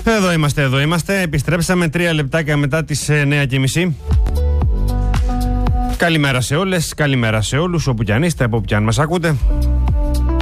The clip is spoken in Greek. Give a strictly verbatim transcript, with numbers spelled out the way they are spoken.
Εδώ είμαστε, εδώ είμαστε. Επιστρέψαμε τρία λεπτάκια μετά τις εννιά και μισή. Καλημέρα σε όλες, καλημέρα σε όλους, όπου κι αν είστε, από όπου κι αν μας ακούτε.